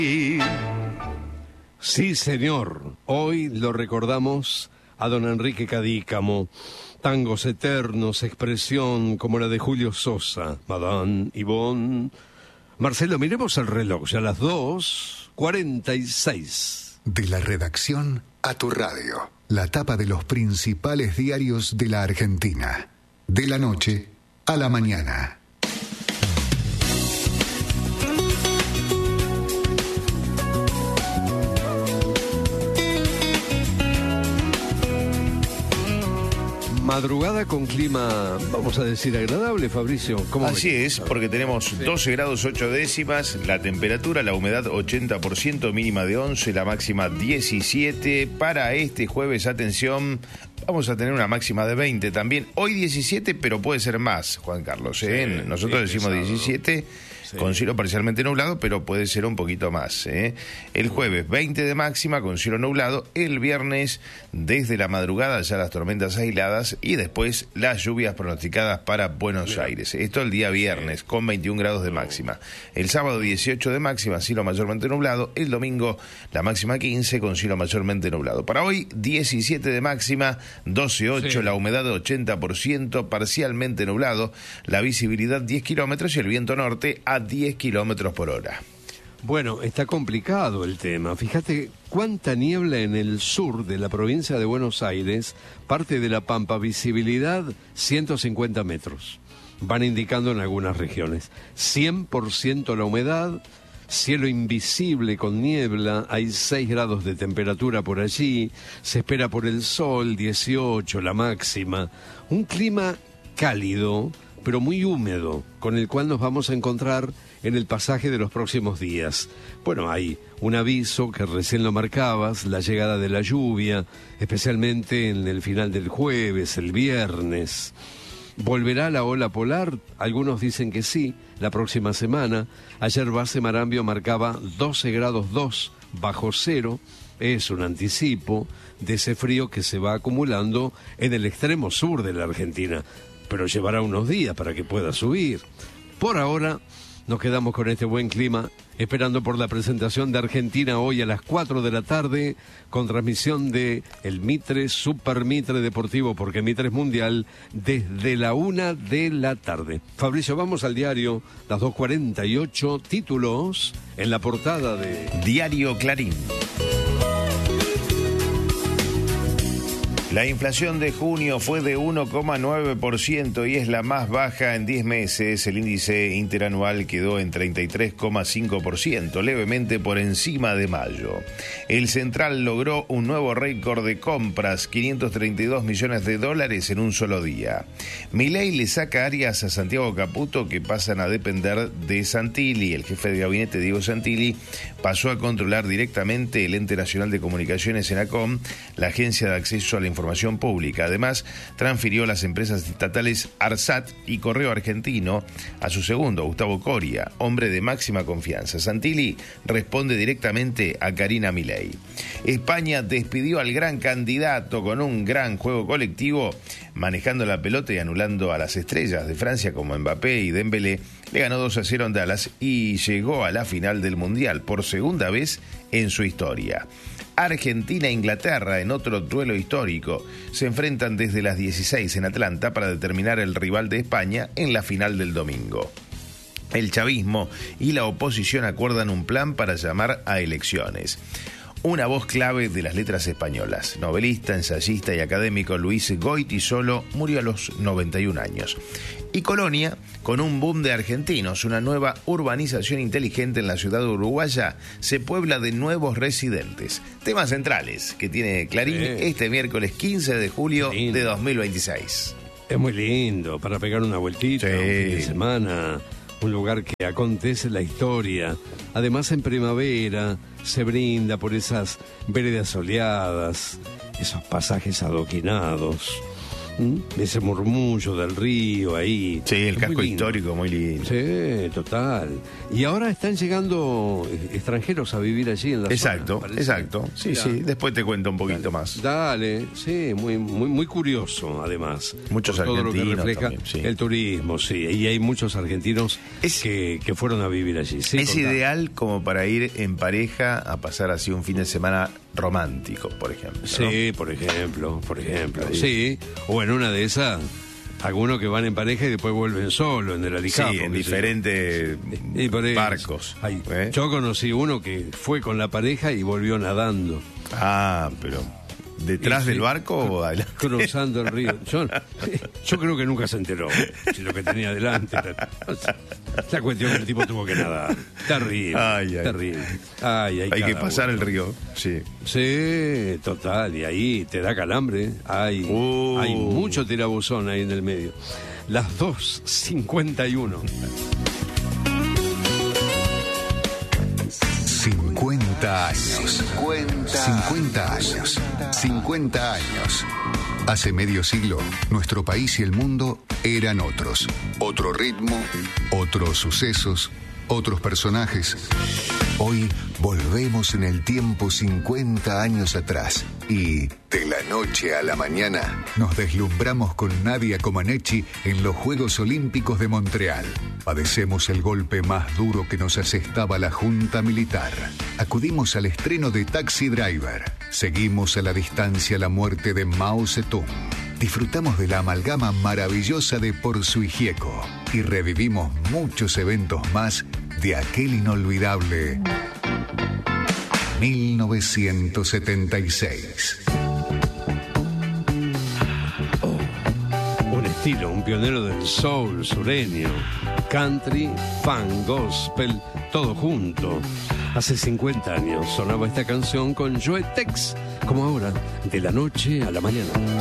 Sí, señor. Hoy lo recordamos a don Enrique Cadícamo. Tangos eternos, expresión como la de Julio Sosa, Madame Yvonne. Marcelo, miremos el reloj, ya a las 2:46. De la redacción a tu radio. La tapa de los principales diarios de la Argentina. De la noche a la mañana. Madrugada con clima, vamos a decir, agradable, Fabricio. ¿Cómo Así es, porque tenemos 12 grados 8 décimas, la temperatura, la humedad 80%, mínima de 11, la máxima 17. Para este jueves, atención, vamos a tener una máxima de 20 también. Hoy 17, pero puede ser más, Juan Carlos. Sí, nosotros decimos pesado. 17. Sí. Con cielo parcialmente nublado, pero puede ser un poquito más. El jueves 20 de máxima con cielo nublado, el viernes desde la madrugada ya las tormentas aisladas y después las lluvias pronosticadas para Buenos Aires. Esto el día viernes con 21 grados de máxima. El sábado 18 de máxima, cielo mayormente nublado. El domingo la máxima 15 con cielo mayormente nublado. Para hoy 17 de máxima, 12.8, la humedad 80%, parcialmente nublado, la visibilidad 10 kilómetros y el viento norte a 10 kilómetros por hora. Bueno, está complicado el tema. Fíjate cuánta niebla en el sur de la provincia de Buenos Aires, parte de La Pampa, visibilidad 150 metros. Van indicando en algunas regiones. 100% la humedad, cielo invisible con niebla, hay 6 grados de temperatura por allí, se espera por el sol, 18 la máxima. Un clima cálido, pero muy húmedo, con el cual nos vamos a encontrar en el pasaje de los próximos días. Bueno, hay un aviso que recién lo marcabas, la llegada de la lluvia, especialmente en el final del jueves, el viernes. ¿Volverá la ola polar? Algunos dicen que sí, la próxima semana. Ayer Base Marambio marcaba 12 grados 2 bajo cero. Es un anticipo de ese frío que se va acumulando en el extremo sur de la Argentina, pero llevará unos días para que pueda subir. Por ahora, nos quedamos con este buen clima, esperando por la presentación de Argentina hoy a las 4 de la tarde, con transmisión de el Mitre, Super Mitre Deportivo, porque Mitre es mundial, desde la 1 de la tarde. Fabricio, vamos al diario, las 2:48, títulos en la portada de Diario Clarín. La inflación de junio fue de 1,9% y es la más baja en 10 meses. El índice interanual quedó en 33,5%, levemente por encima de mayo. El Central logró un nuevo récord de compras, $532 millones en un solo día. Milei le saca áreas a Santiago Caputo que pasan a depender de Santilli. El jefe de gabinete, Diego Santilli, pasó a controlar directamente el Ente Nacional de Comunicaciones, ENACOM, la Agencia de Acceso a la Información Pública. Además, transfirió las empresas estatales ARSAT y Correo Argentino a su segundo, Gustavo Coria, hombre de máxima confianza. Santilli responde directamente a Karina Milei. España despidió al gran candidato con un gran juego colectivo, manejando la pelota y anulando a las estrellas de Francia como Mbappé y Dembélé. Le ganó 2-0 en Dallas y llegó a la final del Mundial por segunda vez en su historia. Argentina e Inglaterra, en otro duelo histórico, se enfrentan desde las 16 en Atlanta para determinar el rival de España en la final del domingo. El chavismo y la oposición acuerdan un plan para llamar a elecciones. Una voz clave de las letras españolas, novelista, ensayista y académico Luis Goytisolo murió a los 91 años. Y Colonia, con un boom de argentinos, una nueva urbanización inteligente en la ciudad uruguaya, se puebla de nuevos residentes. Temas centrales que tiene Clarín este miércoles 15 de julio de 2026. Es muy lindo para pegar una vueltita, un fin de semana, un lugar que acontece la historia. Además, en primavera se brinda por esas veredas soleadas, esos pasajes adoquinados. Ese murmullo del río ahí. Sí, el Es casco muy lindo. histórico muy lindo. Sí, total. Y ahora están llegando extranjeros a vivir allí en la Exacto, zona. parece. exacto. Sí, Mirá. sí, después te cuento un poquito Dale. más. Dale, sí, muy curioso además. Muchos por todo lo que argentinos refleja también, sí. el turismo, sí. Y hay muchos argentinos Es- que fueron a vivir allí. Sí, Es contá. ideal como para ir en pareja a pasar así un fin de semana romántico, por ejemplo. ¿no? Sí, por ejemplo. Sí, o en una de esas, algunos que van en pareja y después vuelven solo en el Alicapo. Sí, en qué sé yo. diferentes Y por eso. barcos. Ay, ¿eh? Yo conocí uno que fue con la pareja y volvió nadando. Ah, pero ¿detrás Y del sí, barco o adelante? cruzando el río. Yo creo que nunca se enteró si lo que tenía delante era... La cuestión que el tipo tuvo que nadar. Terrible, Ay, ay. terrible. Ay, Hay que cada pasar uno. el río, sí. Sí, total, y ahí te da calambre. Hay mucho tirabuzón ahí en el medio. Las 2:51. 50 años. 50 años. 50 años. Hace medio siglo, nuestro país y el mundo eran otros. Otro ritmo, otros sucesos, otros personajes. Hoy volvemos en el tiempo 50 años atrás y, de la noche a la mañana, nos deslumbramos con Nadia Comaneci en los Juegos Olímpicos de Montreal. Padecemos el golpe más duro que nos asestaba la Junta Militar. Acudimos al estreno de Taxi Driver. Seguimos a la distancia la muerte de Mao Zedong. Disfrutamos de la amalgama maravillosa de Porzu y Gieco y revivimos muchos eventos más de aquel inolvidable 1976. Un estilo, un pionero del soul sureño, country, funk, gospel, todo junto. Hace 50 años sonaba esta canción con Joe Tex, como ahora, de la noche a la mañana.